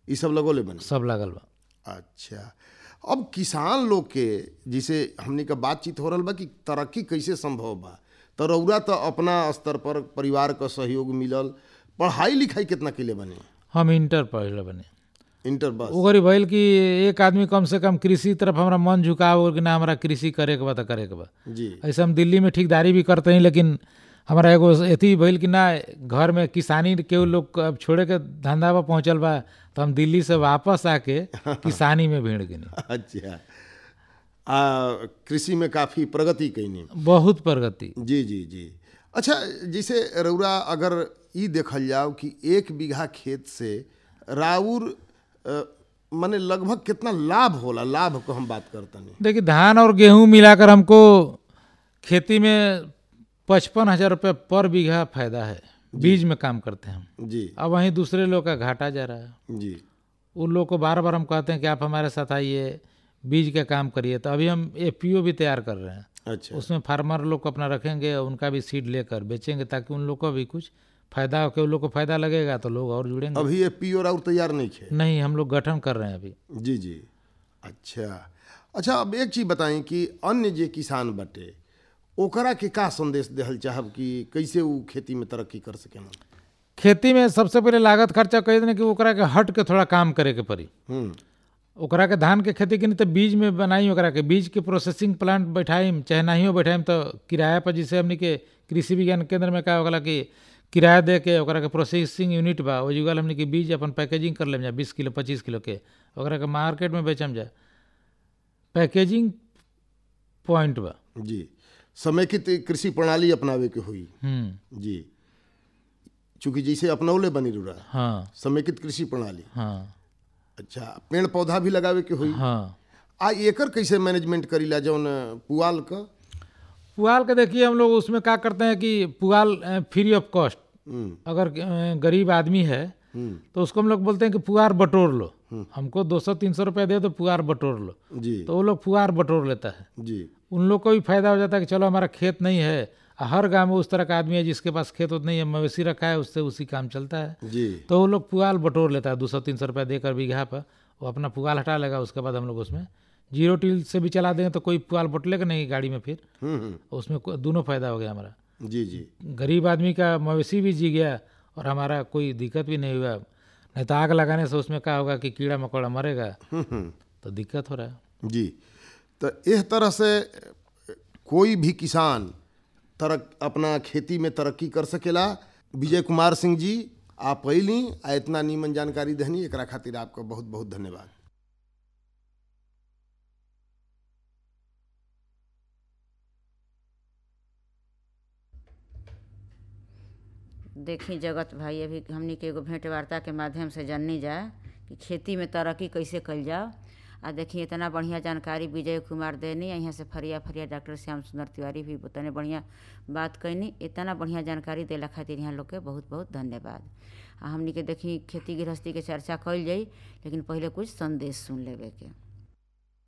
ये सब लगोले बनी? सब लागल बा। अच्छा, अब किसान लोग के जिसे हमने का बातचीत हो रहा बा कि तरक्की कैसे संभव बा, तो रउरा तो अपना स्तर पर परिवार का सहयोग मिलल, पढ़ाई लिखाई कितना किले बने? हम इंटर पढ़ले बने। इंटर बस? ओकरी भइल कि एक आदमी कम से कम कृषि तरफ हमारा मन झुकाव कि ना हमरा कृषि करे के बा तो करे के बा। जी। ऐसे हम दिल्ली में ठेकेदारी भी करते हैं, लेकिन हमारा एगो एथी भइल कि ना घर में किसानी के लोग अब छोड़े के धंधा पर पहुँचल बा, तो हम दिल्ली से वापस आके किसानी में भिड़ गए। अच्छा, कृषि में काफ़ी प्रगति कैनी? बहुत प्रगति। जी जी जी। अच्छा, जैसे रउरा अगर ई देखल जाओ कि 1 बीघा खेत से राउर माने लगभग कितना लाभ होला, लाभ को हम बात करते हैं। देखिए, धान और गेहूं मिलाकर हमको खेती में 55,000 रुपये पर बीघा फायदा है। बीज में काम करते हैं हम जी। अब वहीं दूसरे लोग का घाटा जा रहा है जी। उन लोग को बार बार हम कहते हैं कि आप हमारे साथ आइए, बीज का काम करिए। तो अभी हम एफपीओ भी तैयार कर रहे हैं। अच्छा। उसमें फार्मर लोग को अपना रखेंगे, उनका भी सीड लेकर बेचेंगे, ताकि उन लोग को भी कुछ फायदा हो, उन लोग को फायदा लगेगा तो लोग और जुड़ेंगे। अभी एफपीओ और तैयार नहीं है? नहीं, हम लोग गठन कर रहे हैं अभी। जी जी। अच्छा, अब एक चीज़ बताएं कि अन्य जे किसान बटे ओकरा के का संदेश देहल चाहब कि कैसे वो खेती में तरक्की कर सके? खेती में सबसे पहले लागत खर्चा कह दें कि ओकरा के हट के थोड़ा काम करे के पड़ी। ओकरा के धान के खेती के नहीं तो बीज में बनाई, ओकरा के बीज के प्रोसेसिंग प्लांट बैठाई, चाहे नहीं बैठाई तो किराया पर, जिसे हमने के कृषि विज्ञान केंद्र में का होगा कि किराया दे के ओकरा के प्रोसेसिंग यूनिट बा, वो जुगल हमने के बीज अपन पैकेजिंग कर लेम जा 20 किलो 25 किलो के, ओकरा के मार्केट में बेचम जा। पैकेजिंग पॉइंट बा। जी। समेकित कृषि प्रणाली अपनावे के हुई। जी, चूंकि जैसे अपनौले बनी रहा। हाँ, समेकित कृषि प्रणाली। हाँ। अच्छा, पेड़ पौधा भी लगावे के हुई। हाँ। एकर कैसे मैनेजमेंट करीला जौन पुआल का देखिए, हम लोग उसमें क्या करते हैं कि पुआल फ्री ऑफ कॉस्ट, अगर गरीब आदमी है तो उसको हम लोग बोलते हैं कि पुआर बटोर लो, हमको 200-300 रुपये दे तो पुआर बटोर लो जी। तो वो लोग पुआर बटोर लेता है जी। उन लोग को भी फायदा हो जाता है कि चलो हमारा खेत नहीं है, हर गांव में उस तरह का आदमी है जिसके पास खेत उतना नहीं है, मवेशी रखा है, उससे उसी काम चलता है जी। तो वो लोग पुआल बटोर लेता है 200-300 रुपये देकर बीघा पर, वो अपना पुआल हटा लेगा। उसके बाद हम लोग उसमें जीरो टिल से भी चला देंगे तो कोई पुआल बटलेगा नहीं गाड़ी में, फिर उसमें दोनों फायदा हो गया हमारा जी जी। गरीब आदमी का मवेशी भी जी गया और हमारा कोई दिक्कत भी नहीं हुआ। नहीं तो आग लगाने से उसमें क्या होगा कि कीड़ा मकोड़ा मरेगा तो दिक्कत हो रहा है जी। तो इस तरह से कोई भी किसान अपना खेती में तरक्की कर सकेला। विजय कुमार सिंह जी, आप पहली इतना नीमन जानकारी देनी, एकरा खातिर आपका बहुत बहुत धन्यवाद। देखी जगत भाई, अभी हमनी के एगो भेंट वार्ता के माध्यम से जाननी जाए कि खेती में तरक्की कैसे कल जाओ। आ देखिए, इतना बढ़िया जानकारी विजय कुमार देनी, यहाँ से फरिया डॉक्टर श्याम सुंदर तिवारी भी उतने बढ़िया बात कैनी। इतना बढ़िया जानकारी देला खातिर यहाँ लोग के बहुत बहुत धन्यवाद। हमनी के देखी खेती गृहस्थी के चर्चा कल जाई, लेकिन पहले कुछ संदेश सुन लेवे के।